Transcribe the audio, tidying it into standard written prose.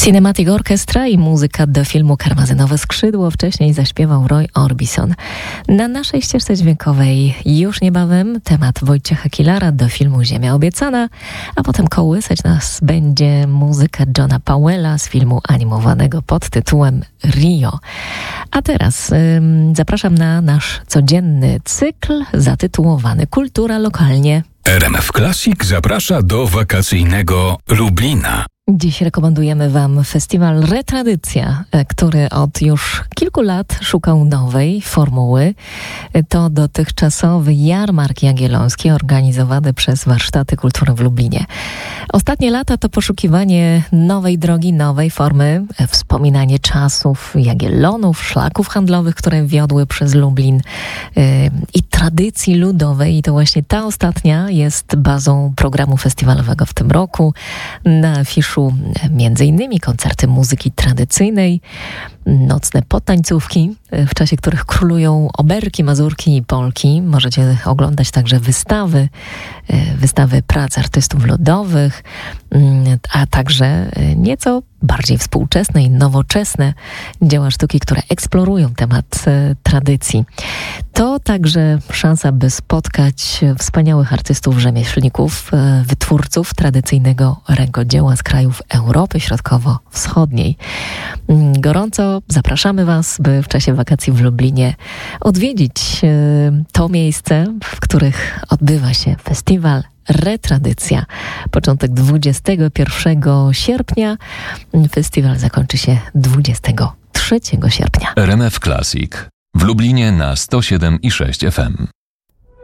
Cinematic Orchestra i muzyka do filmu Karmazynowe skrzydło. Wcześniej zaśpiewał Roy Orbison. Na naszej ścieżce dźwiękowej już niebawem temat Wojciecha Kilara do filmu Ziemia Obiecana, a potem kołysać nas będzie muzyka Johna Powella z filmu animowanego pod tytułem Rio. A teraz zapraszam na nasz codzienny cykl zatytułowany Kultura lokalnie. RMF Classic zaprasza do wakacyjnego Lublina. Dziś rekomendujemy Wam festiwal Retradycja, który od już kilku lat szukał nowej formuły. To dotychczasowy jarmark jagielloński organizowany przez Warsztaty Kultury w Lublinie. Ostatnie lata to poszukiwanie nowej drogi, nowej formy, wspominanie czasów Jagiellonów, szlaków handlowych, które wiodły przez Lublin i tradycji ludowej. I to właśnie ta ostatnia jest bazą programu festiwalowego w tym roku. Na afiszu między innymi koncerty muzyki tradycyjnej, nocne potańcówki, w czasie których królują oberki, mazurki i polki. Możecie oglądać także wystawy prac artystów ludowych, a także nieco bardziej współczesne i nowoczesne dzieła sztuki, które eksplorują temat tradycji. To także szansa, by spotkać wspaniałych artystów, rzemieślników, wytwórców tradycyjnego rękodzieła z krajów Europy Środkowo-Wschodniej. Gorąco zapraszamy Was, by w czasie wakacji w Lublinie odwiedzić to miejsce, w których odbywa się festiwal Retradycja. Początek 21 sierpnia. Festiwal zakończy się 23 sierpnia. RMF Classic w Lublinie na 107,6 FM.